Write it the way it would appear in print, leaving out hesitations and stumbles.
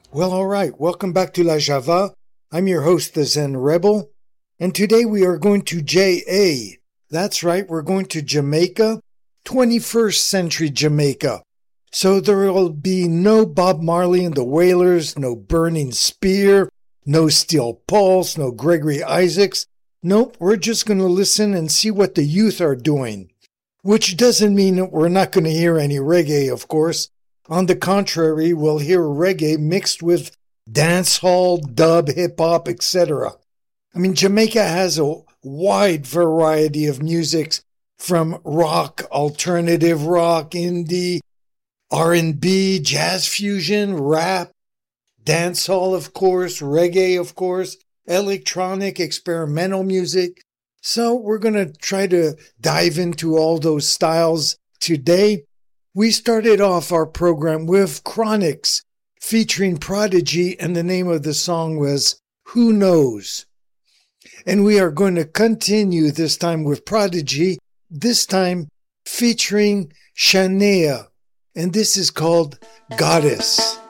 Well, all right. Welcome back to La Java. I'm your host, the Zen Rebel. And today we are going to JA. That's right, we're going to Jamaica, 21st century Jamaica. So there will be no Bob Marley and the Wailers, no Burning Spear, no Steel Pulse, no Gregory Isaacs. Nope, we're just going to listen and see what the youth are doing. Which doesn't mean that we're not going to hear any reggae, of course. On the contrary, we'll hear reggae mixed with dancehall, dub, hip-hop, etc. I mean, Jamaica has a wide variety of musics from rock, alternative rock, indie, R&B, jazz fusion, rap, dancehall, of course, reggae, of course, electronic, experimental music. So we're going to try to dive into all those styles today. We started off our program with Chronixx featuring Prodigy, and the name of the song was Who Knows? And we are going to continue this time with Prodigy, this time featuring Shania, and this is called Goddess.